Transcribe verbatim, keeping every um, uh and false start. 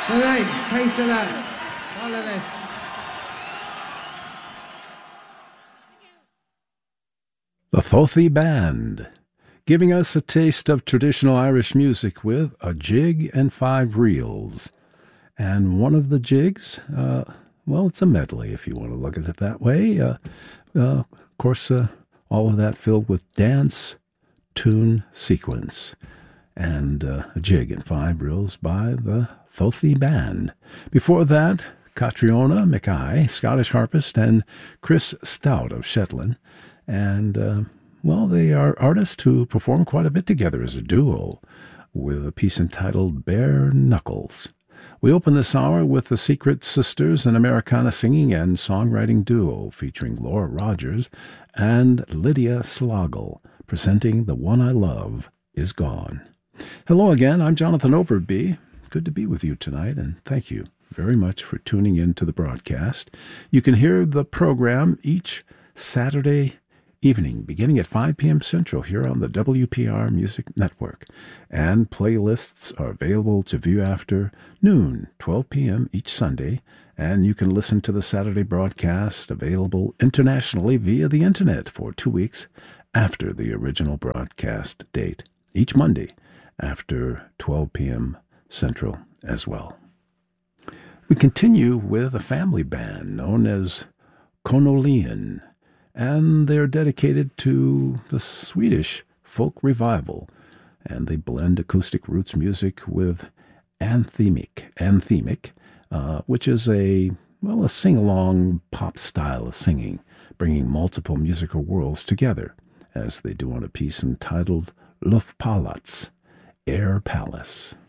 All right, thanks a lot. All the best. The Thothy Band, giving us a taste of traditional Irish music with a jig and five reels. And one of the jigs, uh, well, it's a medley if you want to look at it that way. Uh, uh, of course, uh, all of that filled with dance, tune, sequence, and uh, a jig and five reels by the Thothy Band. Before that, Catriona Mackay, Scottish harpist, and Chris Stout of Shetland. And, uh, well, they are artists who perform quite a bit together as a duo with a piece entitled Bare Knuckles. We open this hour with the Secret Sisters, an Americana singing and songwriting duo featuring Laura Rogers and Lydia Slogel, presenting The One I Love Is Gone. Hello again, I'm Jonathan Overby. Good to be with you tonight, and thank you very much for tuning in to the broadcast. You can hear the program each Saturday evening, beginning at five p.m. Central here on the W P R Music Network. And playlists are available to view after noon, twelve p.m. each Sunday. And you can listen to the Saturday broadcast available internationally via the internet for two weeks after the original broadcast date, each Monday after twelve p.m. Central as well. We continue with a family band known as Konoleon, and they're dedicated to the Swedish folk revival, and they blend acoustic roots music with anthemic, anthemic, uh, which is a, well, a sing-along pop style of singing, bringing multiple musical worlds together, as they do on a piece entitled Luftpalats, Air Palace.